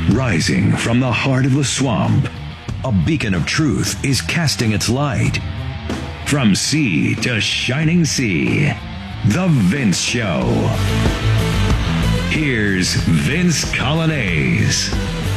Rising from the heart of the swamp, a beacon of truth is casting its light. From sea to shining sea, The Vince Show. Here's Vince Coglianese.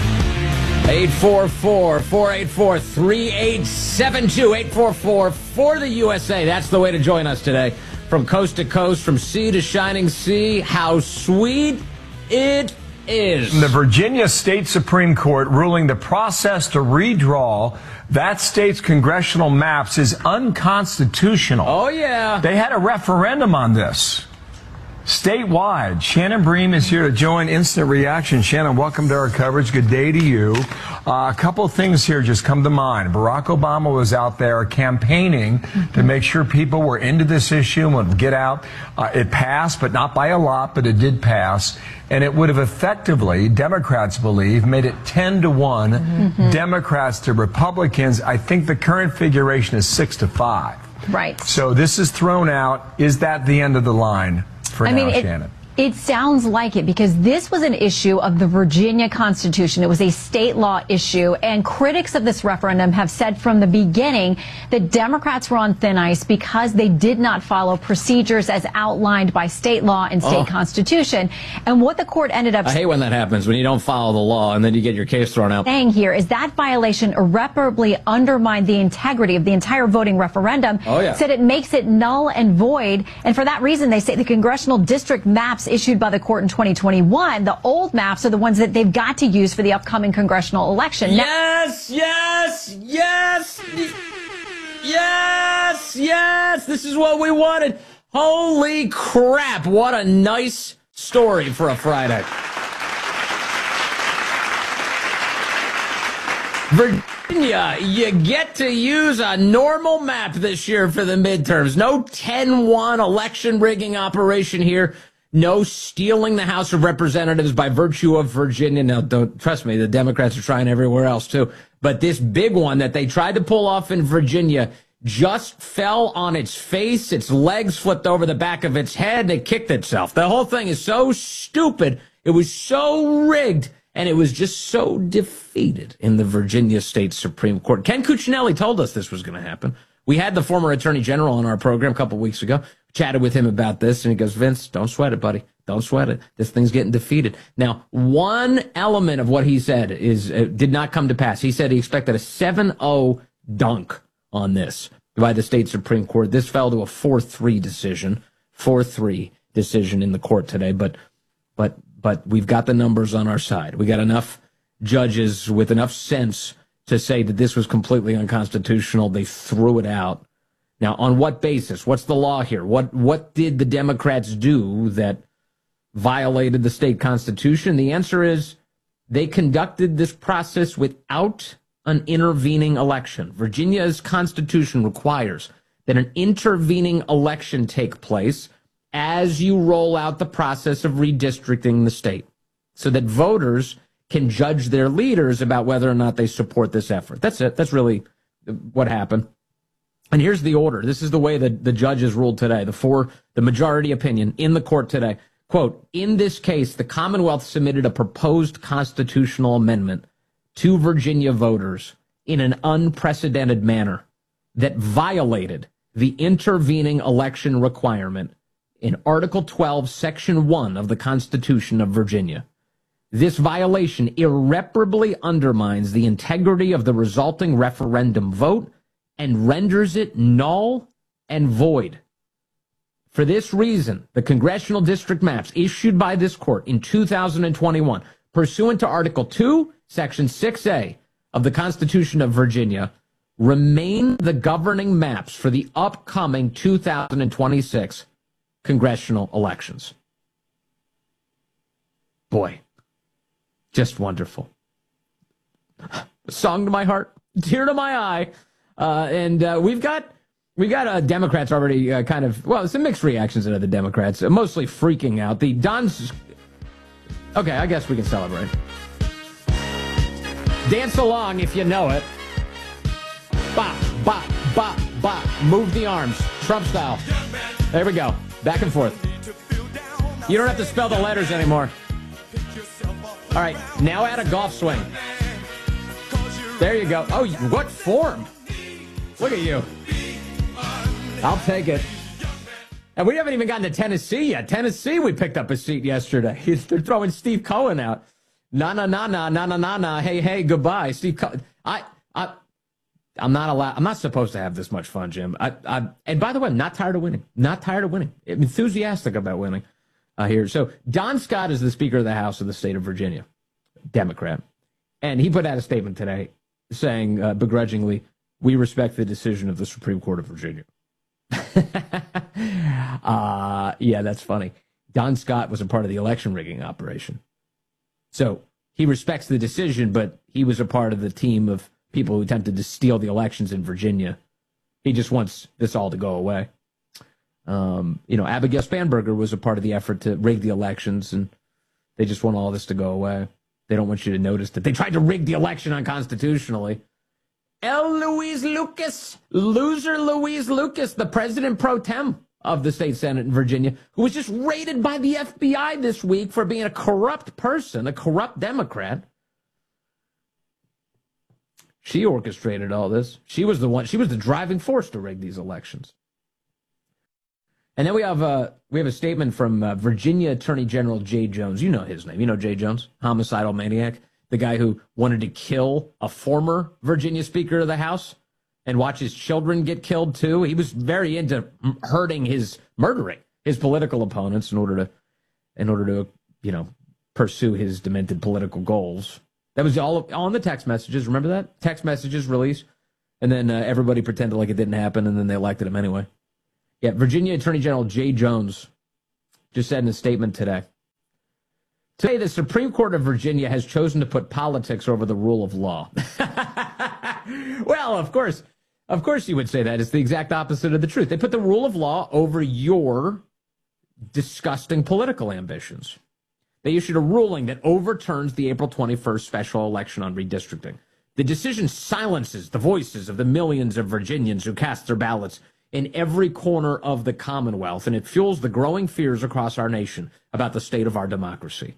844-484-3872. 844 for the USA. That's the way to join us today. From coast to coast, from sea to shining sea. How sweet it is. The Virginia State Supreme Court ruling the process to redraw that state's congressional maps is unconstitutional. Oh, yeah. They had a referendum on this. Statewide. Shannon Bream is here to join Instant Reaction. Shannon, welcome to our coverage. Good day to you. A couple of things here just come to mind. Barack Obama was out there campaigning to make sure people were into this issue and would get out. It passed, but not by a lot, but it did pass. And it would have effectively, Democrats believe, made it 10-1 Democrats to Republicans. I think the current figuration is 6-5. Right. So this is thrown out. Is that the end of the line? Shannon. It sounds like it, because this was an issue of the Virginia Constitution. It was a state law issue, and critics of this referendum have said from the beginning that Democrats were on thin ice because they did not follow procedures as outlined by state law and state constitution. And what the court ended up I hate when that happens, when you don't follow the law and then you get your case thrown out. Saying here is that violation irreparably undermined the integrity of the entire voting referendum. Said it makes it null and void, and for that reason they say the congressional district maps issued by the court in 2021, the old maps are the ones that they've got to use for the upcoming congressional election. Yes. This is what we wanted. Holy crap. What a nice story for a Friday. Virginia, you get to use a normal map this year for the midterms. No 10-1 election rigging operation here. No stealing the House of Representatives by virtue of Virginia. Now, don't trust me, the Democrats are trying everywhere else too. But this big one that they tried to pull off in Virginia just fell on its face. Its legs flipped over the back of its head. And it kicked itself. The whole thing is so stupid. It was so rigged. And it was just so defeated in the Virginia State Supreme Court. Ken Cuccinelli told us this was going to happen. We had the former Attorney General on our program a couple of weeks ago. Chatted with him about this, and he goes, Vince, don't sweat it, buddy. Don't sweat it. This thing's getting defeated. Now, one element of what he said is did not come to pass. He said he expected a 7-0 dunk on this by the state Supreme Court. This fell to a 4-3 decision. 4-3 decision in the court today, but we've got the numbers on our side. We got enough judges with enough sense to say that this was completely unconstitutional. They threw it out. Now, on what basis? What's the law here? What did the Democrats do that violated the state constitution? The answer is they conducted this process without an intervening election. Virginia's constitution requires that an intervening election take place as you roll out the process of redistricting the state, so that voters can judge their leaders about whether or not they support this effort. That's it. That's really what happened. And here's the order. This is the way that the judges ruled today. The majority opinion in the court today. Quote, in this case, the Commonwealth submitted a proposed constitutional amendment to Virginia voters in an unprecedented manner that violated the intervening election requirement in Article 12, Section 1 of the Constitution of Virginia. This violation irreparably undermines the integrity of the resulting referendum vote and renders it null and void. For this reason, the congressional district maps issued by this court in 2021, pursuant to Article 2, Section 6A of the Constitution of Virginia, remain the governing maps for the upcoming 2026 congressional elections. Boy, just wonderful. A song to my heart, tear to my eye. We've got Democrats already kind of, well, some mixed reactions out of the Democrats, mostly freaking out. The Don's, okay, I guess we can celebrate. Dance along if you know it. Bop, bop, bop, bop. Move the arms, Trump style. There we go, back and forth. You don't have to spell the letters anymore. All right, now add a golf swing. There you go. Oh, what form? Look at you. I'll take it. And we haven't even gotten to Tennessee yet. Tennessee, we picked up a seat yesterday. They're throwing Steve Cohen out. Na, hey, goodbye. Steve Cohen. I'm not allowed. I'm not supposed to have this much fun, Jim. And by the way, I'm not tired of winning. Not tired of winning. I'm enthusiastic about winning here. So Don Scott is the Speaker of the House of the state of Virginia, Democrat. And he put out a statement today saying begrudgingly, we respect the decision of the Supreme Court of Virginia. Yeah, that's funny. Don Scott was a part of the election rigging operation. So he respects the decision, but he was a part of the team of people who attempted to steal the elections in Virginia. He just wants this all to go away. Abigail Spanberger was a part of the effort to rig the elections, and they just want all this to go away. They don't want you to notice that they tried to rig the election unconstitutionally. Louise Lucas, loser Louise Lucas, the president pro tem of the state Senate in Virginia, who was just raided by the FBI this week for being a corrupt person, a corrupt Democrat. She orchestrated all this. She was the driving force to rig these elections. And then we have a statement from Virginia Attorney General Jay Jones. You know his name. You know Jay Jones, homicidal maniac, the guy who wanted to kill a former Virginia Speaker of the House and watch his children get killed too. He was very into murdering his political opponents in order to pursue his demented political goals. That was all in the text messages. Remember that? Text messages released. And then everybody pretended like it didn't happen, and then they elected him anyway. Yeah, Virginia Attorney General Jay Jones just said in a statement today, the Supreme Court of Virginia has chosen to put politics over the rule of law. Well, of course you would say that. It's the exact opposite of the truth. They put the rule of law over your disgusting political ambitions. They issued a ruling that overturns the April 21st special election on redistricting. The decision silences the voices of the millions of Virginians who cast their ballots in every corner of the Commonwealth, and it fuels the growing fears across our nation about the state of our democracy.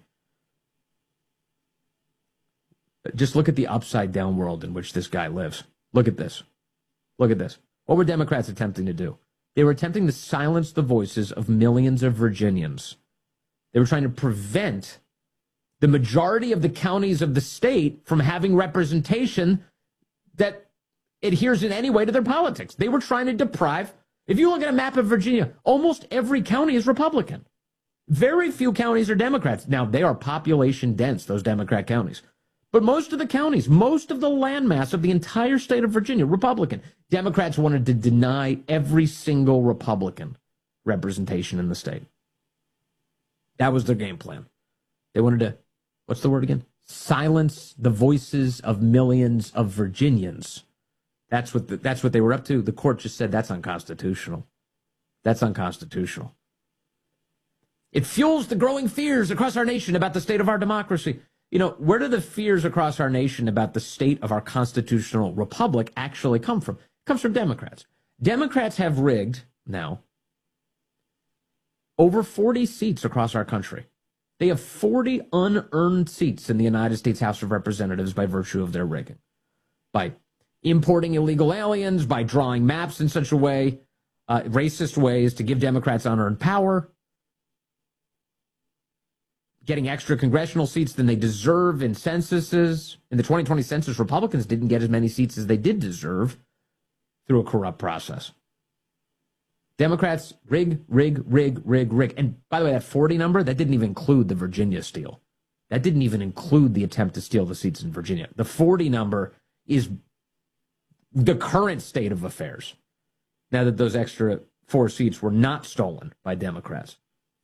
Just look at the upside-down world in which this guy lives. Look at this. Look at this. What were Democrats attempting to do? They were attempting to silence the voices of millions of Virginians. They were trying to prevent the majority of the counties of the state from having representation that adheres in any way to their politics. They were trying to deprive. If you look at a map of Virginia, almost every county is Republican. Very few counties are Democrats. Now, they are population dense, those Democrat counties. But most of the counties, most of the landmass of the entire state of Virginia, Republican. Democrats wanted to deny every single Republican representation in the state. That was their game plan. They wanted to, what's the word again? Silence the voices of millions of Virginians. That's what they were up to. The court just said that's unconstitutional. That's unconstitutional. It fuels the growing fears across our nation about the state of our democracy. You know, where do the fears across our nation about the state of our constitutional republic actually come from? It comes from Democrats. Democrats have rigged now over 40 seats across our country. They have 40 unearned seats in the United States House of Representatives by virtue of their rigging. By importing illegal aliens, by drawing maps in such a way, racist ways to give Democrats unearned power, getting extra congressional seats than they deserve in censuses. In the 2020 census, Republicans didn't get as many seats as they did deserve through a corrupt process. Democrats rig. And by the way, that 40 number, that didn't even include the Virginia steal. That didn't even include the attempt to steal the seats in Virginia. The 40 number is the current state of affairs, now that those extra 4 seats were not stolen by Democrats.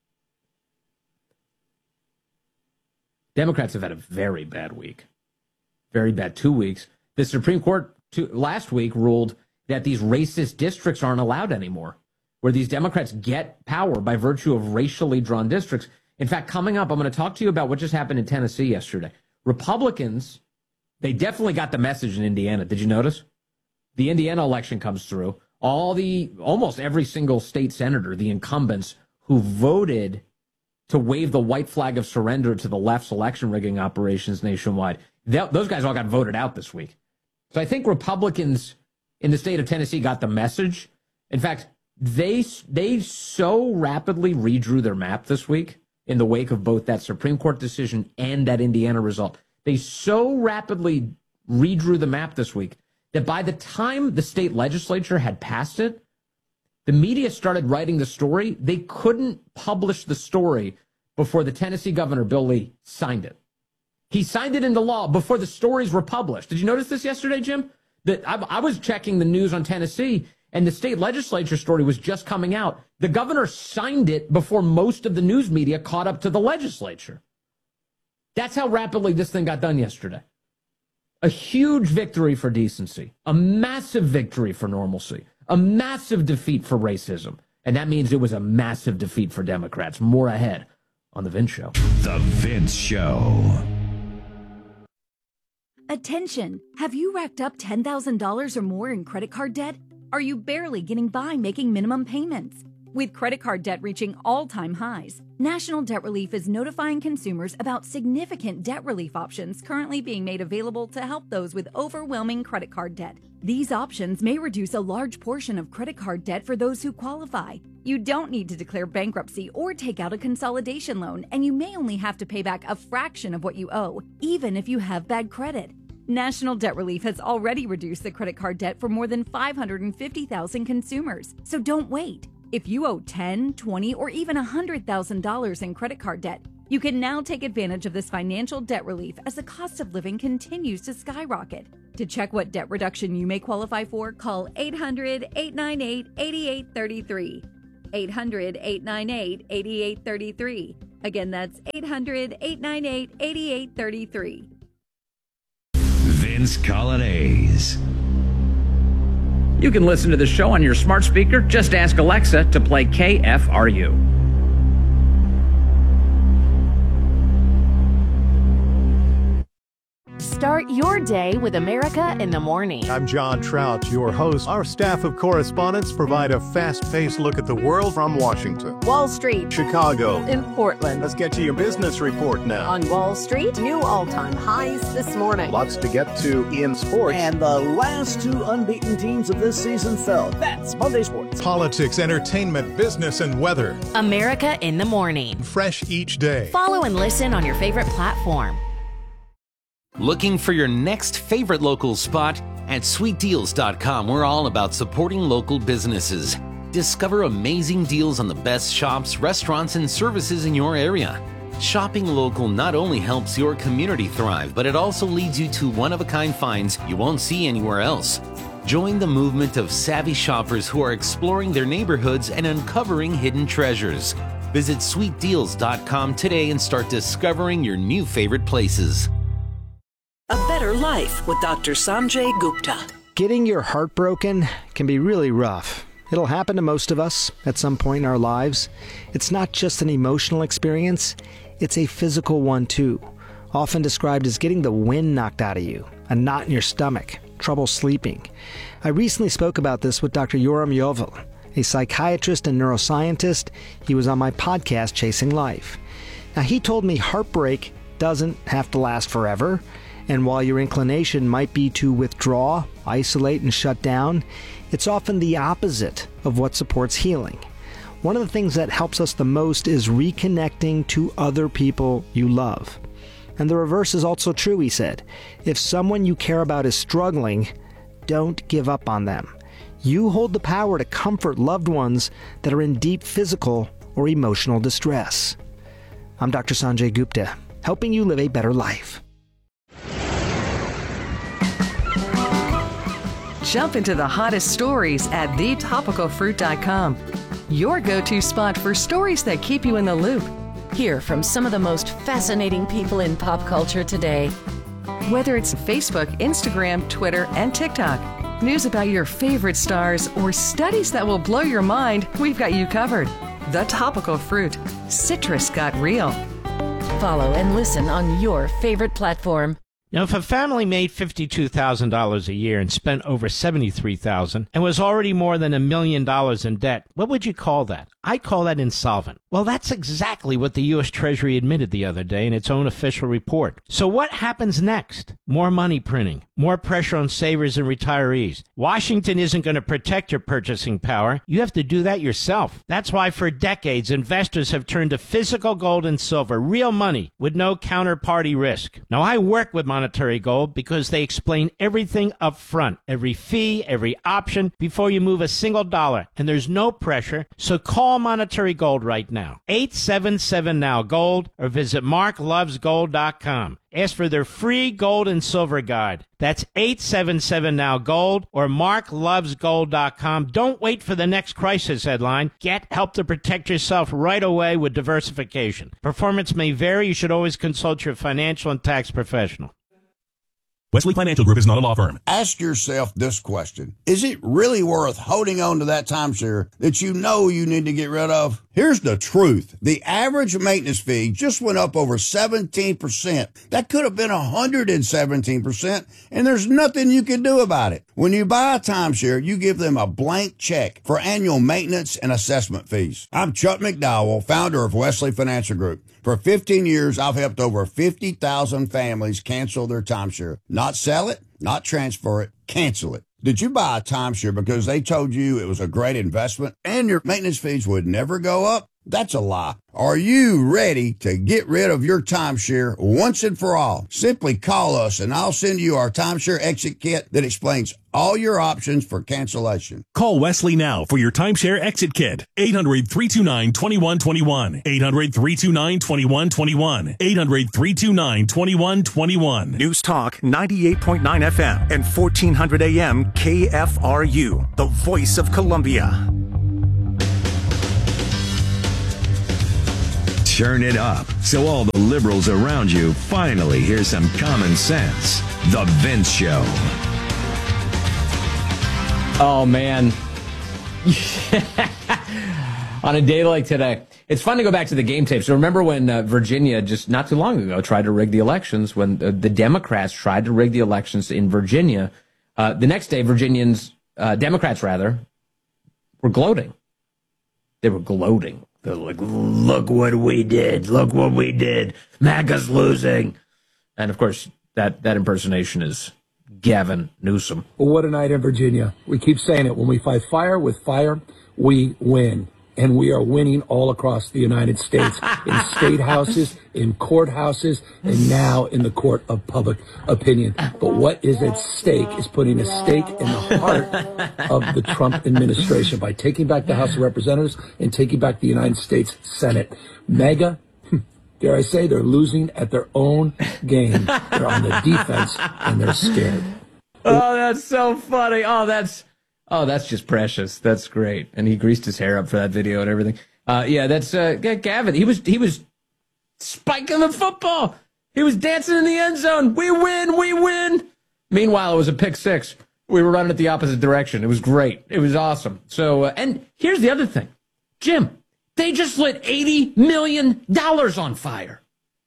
Democrats have had a very bad week. Very bad 2 weeks. The Supreme Court last week ruled that these racist districts aren't allowed anymore, where these Democrats get power by virtue of racially drawn districts. In fact, coming up, I'm going to talk to you about what just happened in Tennessee yesterday. Republicans, they definitely got the message in Indiana. Did you notice? The Indiana election comes through. Almost every single state senator, the incumbents who voted to wave the white flag of surrender to the left's election rigging operations nationwide. Those guys all got voted out this week. So I think Republicans in the state of Tennessee got the message. In fact, they so rapidly redrew their map this week in the wake of both that Supreme Court decision and that Indiana result. They so rapidly redrew the map this week that by the time the state legislature had passed it, the media started writing the story. They couldn't publish the story before the Tennessee governor, Bill Lee, signed it. He signed it into law before the stories were published. Did you notice this yesterday, Jim? That I was checking the news on Tennessee, and the state legislature story was just coming out. The governor signed it before most of the news media caught up to the legislature. That's how rapidly this thing got done yesterday. A huge victory for decency, a massive victory for normalcy, a massive defeat for racism. And that means it was a massive defeat for Democrats. More ahead on The Vince Show. The Vince Show. Attention! Have you racked up $10,000 or more in credit card debt? Are you barely getting by making minimum payments? With credit card debt reaching all-time highs, National Debt Relief is notifying consumers about significant debt relief options currently being made available to help those with overwhelming credit card debt. These options may reduce a large portion of credit card debt for those who qualify. You don't need to declare bankruptcy or take out a consolidation loan, and you may only have to pay back a fraction of what you owe, even if you have bad credit. National Debt Relief has already reduced the credit card debt for more than 550,000 consumers, so don't wait. If you owe $10,000, $20,000, or even $100,000 in credit card debt, you can now take advantage of this financial debt relief as the cost of living continues to skyrocket. To check what debt reduction you may qualify for, call 800-898-8833. 800-898-8833. Again, that's 800-898-8833. Vince Coglianese. You can listen to the show on your smart speaker. Just ask Alexa to play KFRU. Start your day with America in the Morning. I'm John Trout, your host. Our staff of correspondents provide a fast-paced look at the world from Washington, Wall Street, Chicago, in Portland. Let's get to your business report now. On Wall Street, new all-time highs this morning. Lots to get to in sports. And the last two unbeaten teams of this season fell. That's Monday Sports. Politics, entertainment, business, and weather. America in the Morning. Fresh each day. Follow and listen on your favorite platform. Looking for your next favorite local spot? At sweetdeals.com, we're all about supporting local businesses. Discover amazing deals on the best shops, restaurants, and services in your area. Shopping local not only helps your community thrive, but it also leads you to one-of-a-kind finds you won't see anywhere else. Join the movement of savvy shoppers who are exploring their neighborhoods and uncovering hidden treasures. Visit sweetdeals.com today and start discovering your new favorite places. A Better Life with Dr. Sanjay Gupta. Getting your heart broken can be really rough. It'll happen to most of us at some point in our lives. It's not just an emotional experience, it's a physical one too. Often described as getting the wind knocked out of you, a knot in your stomach, trouble sleeping. I recently spoke about this with Dr. Yoram Yovel, a psychiatrist and neuroscientist. He was on my podcast, Chasing Life. Now, he told me heartbreak doesn't have to last forever. And while your inclination might be to withdraw, isolate, and shut down, it's often the opposite of what supports healing. One of the things that helps us the most is reconnecting to other people you love. And the reverse is also true, he said. If someone you care about is struggling, don't give up on them. You hold the power to comfort loved ones that are in deep physical or emotional distress. I'm Dr. Sanjay Gupta, helping you live a better life. Jump into the hottest stories at thetopicalfruit.com. Your go-to spot for stories that keep you in the loop. Hear from some of the most fascinating people in pop culture today. Whether it's Facebook, Instagram, Twitter, and TikTok, news about your favorite stars, or studies that will blow your mind, we've got you covered. The Topical Fruit. Citrus got real. Follow and listen on your favorite platform. Now, if a family made $52,000 a year and spent over $73,000 and was already more than $1 million in debt, what would you call that? I call that insolvent. Well, that's exactly what the U.S. Treasury admitted the other day in its own official report. So what happens next? More money printing, more pressure on savers and retirees. Washington isn't going to protect your purchasing power. You have to do that yourself. That's why for decades, investors have turned to physical gold and silver, real money with no counterparty risk. Now, I work with Monetary Gold because they explain everything up front, every fee, every option, before you move a single dollar. And there's no pressure, so call Monetary Gold right now. 877-NOW-GOLD or visit marklovesgold.com. Ask for their free gold and silver guide. That's 877-NOW-GOLD or marklovesgold.com. Don't wait for the next crisis headline. Get help to protect yourself right away with diversification. Performance may vary. You should always consult your financial and tax professional. Wesley Financial Group is not a law firm. Ask yourself this question. Is it really worth holding on to that timeshare that you know you need to get rid of? Here's the truth. The average maintenance fee just went up over 17%. That could have been 117%, and there's nothing you can do about it. When you buy a timeshare, you give them a blank check for annual maintenance and assessment fees. I'm Chuck McDowell, founder of Wesley Financial Group. For 15 years, I've helped over 50,000 families cancel their timeshare. Not sell it, not transfer it, cancel it. Did you buy a timeshare because they told you it was a great investment and your maintenance fees would never go up? That's a lie. Are you ready to get rid of your timeshare once and for all? Simply call us and I'll send you our timeshare exit kit that explains all your options for cancellation. Call Wesley now for your timeshare exit kit. 800-329-2121. 800-329-2121. 800-329-2121. News Talk 98.9 FM and 1400 AM KFRU, the voice of Columbia. Turn it up so all the liberals around you finally hear some common sense. The Vince Show. Oh, man. On a day like today, it's fun to go back to the game tape. So remember when Virginia, just not too long ago, tried to rig the elections, when the Democrats tried to rig the elections in Virginia. The next day, Democrats were gloating. They were gloating. They're like, look what we did. Look what we did. MAGA's losing. And, of course, that impersonation is Gavin Newsom. Well, what a night in Virginia. We keep saying it. When we fight fire with fire, we win. And we are winning all across the United States, in state houses, in courthouses, and now in the court of public opinion. But what is at stake is putting a stake in the heart of the Trump administration by taking back the House of Representatives and taking back the United States Senate. MAGA, dare I say, they're losing at their own game. They're on the defense, and they're scared. Oh, that's so funny. Oh, that's just precious. That's great. And he greased his hair up for that video and everything. Yeah, that's Gavin. He was spiking the football. He was dancing in the end zone. We win, we win. Meanwhile, it was a pick six. We were running it the opposite direction. It was great. It was awesome. So, and here's the other thing. Jim, they just lit $80 million on fire.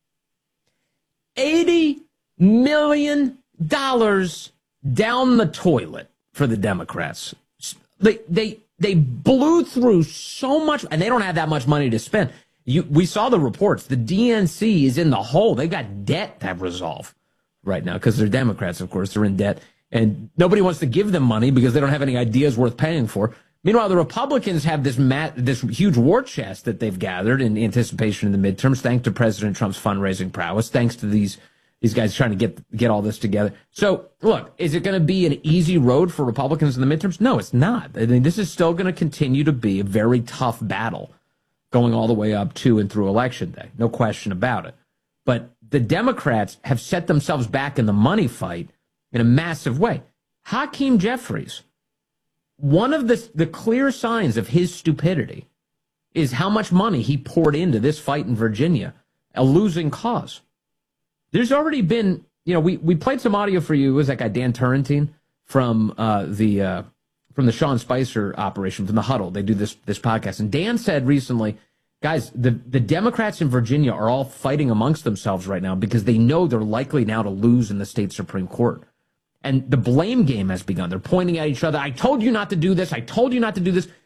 $80 million down the toilet for the Democrats. They blew through so much, and they don't have that much money to spend. We saw the reports. The DNC is in the hole. They've got debt to resolve right now because they're Democrats, of course. They're in debt, and nobody wants to give them money because they don't have any ideas worth paying for. Meanwhile, the Republicans have this huge war chest that they've gathered in anticipation in the midterms, thanks to President Trump's fundraising prowess, thanks to these guys trying to get all this together. So, look, is it going to be an easy road for Republicans in the midterms? No, it's not. I mean, this is still going to continue to be a very tough battle going all the way up to and through Election Day. No question about it. But the Democrats have set themselves back in the money fight in a massive way. Hakeem Jeffries, one of the clear signs of his stupidity is how much money he poured into this fight in Virginia, a losing cause. There's already been, we played some audio for you. It was that guy Dan Turrentine from the Sean Spicer operation, from the Huddle. They do this podcast, and Dan said recently, guys, the Democrats in Virginia are all fighting amongst themselves right now because they know they're likely now to lose in the state Supreme Court, and the blame game has begun. They're pointing at each other. I told you not to do this. I told you not to do this.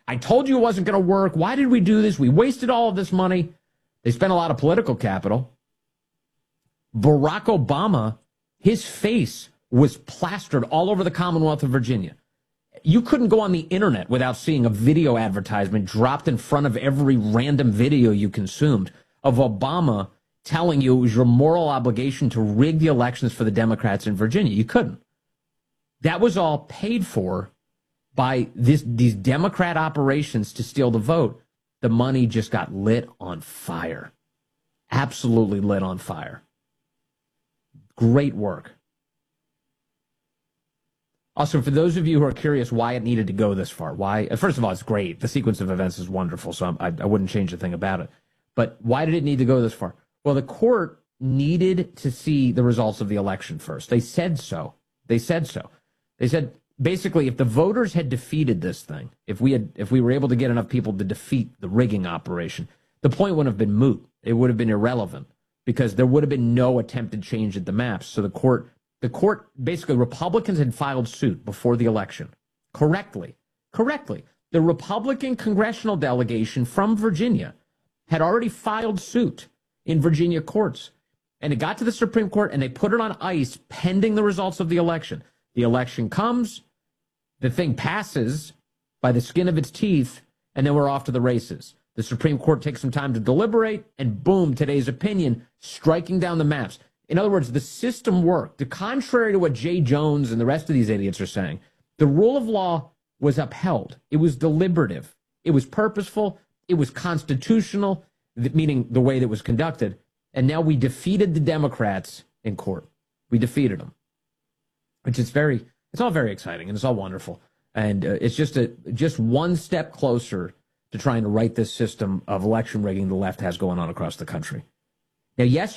I told you it wasn't going to work. Why did we do this? We wasted all of this money. They spent a lot of political capital. Barack Obama, his face was plastered all over the Commonwealth of Virginia. You couldn't go on the internet without seeing a video advertisement dropped in front of every random video you consumed of Obama telling you it was your moral obligation to rig the elections for the Democrats in Virginia. You couldn't. That was all paid for by these Democrat operations to steal the vote. The money just got lit on fire. Absolutely lit on fire. Great work. Also, for those of you who are curious why it needed to go this far, why? First of all, it's great. The sequence of events is wonderful, so I wouldn't change a thing about it. But why did it need to go this far? Well, the court needed to see the results of the election first. They said so. They said basically if the voters had defeated this thing, if we were able to get enough people to defeat the rigging operation, the point wouldn't have been moot. It would have been irrelevant because there would have been no attempted change at the maps. So the court, basically, Republicans had filed suit before the election. Correctly. The Republican congressional delegation from Virginia had already filed suit in Virginia courts. And it got to the Supreme Court, and they put it on ice pending the results of the election. The election comes, the thing passes by the skin of its teeth, and then we're off to the races. The Supreme Court takes some time to deliberate, and boom, today's opinion, striking down the maps. In other words, the system worked. Contrary to what Jay Jones and the rest of these idiots are saying, the rule of law was upheld. It was deliberative. It was purposeful. It was constitutional, meaning the way that it was conducted. And now we defeated the Democrats in court. We defeated them, which is it's all very exciting and it's all wonderful. And it's just one step closer to trying to right this system of election rigging the left has going on across the country. Now, yes,